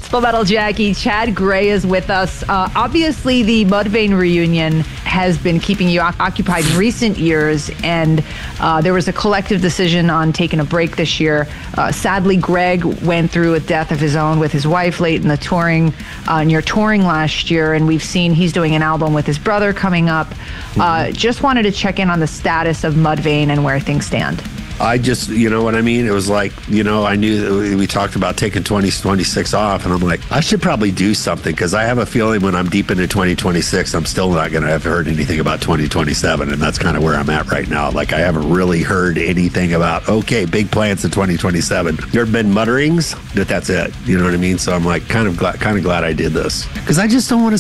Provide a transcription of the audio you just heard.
Full Metal Jackie, Chad Gray is with us. Obviously, the Mudvayne reunion has been keeping you occupied in recent years, and there was a collective decision on taking a break this year. Sadly, Greg went through a death of his own with his wife late in the touring, in your touring last year, and we've seen he's doing an album with his brother coming up. Just wanted to check in on the status of Mudvayne and where things stand. I just, you know what I mean? It was like, you know, I knew that we talked about taking 2026 off, and I'm like, I should probably do something, because I have a feeling when I'm deep into 2026, I'm still not going to have heard anything about 2027, and that's kind of where I'm at right now. Like, I haven't really heard anything about, okay, big plans in 2027. There have been mutterings, but that's it. You know what I mean? So I'm like, kind of glad I did this, because I just don't want to